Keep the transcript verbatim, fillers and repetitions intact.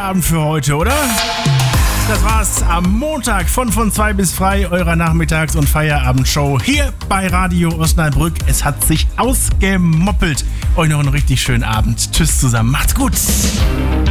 Feierabend für heute, oder? Das war's am Montag von von zwei bis frei, eurer Nachmittags- und Feierabendshow hier bei Radio Osnabrück. Es hat sich ausgemoppelt. Euch noch einen richtig schönen Abend. Tschüss zusammen. Macht's gut.